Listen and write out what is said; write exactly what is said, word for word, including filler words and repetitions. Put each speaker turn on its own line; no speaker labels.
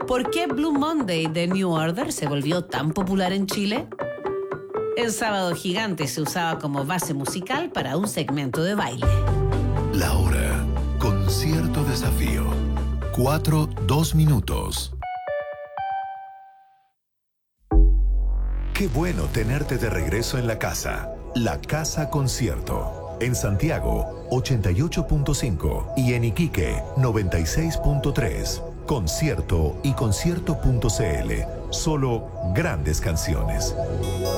¿Por qué Blue Monday de New Order se volvió tan popular en Chile? El Sábado Gigante se usaba como base musical para un segmento de baile.
La hora, con cierto desafío. Cuatro, dos minutos. Qué bueno tenerte de regreso en la casa. La Casa Concierto. En Santiago, ochenta y ocho punto cinco y en Iquique, noventa y seis punto tres. Concierto y concierto punto c l. Solo grandes canciones.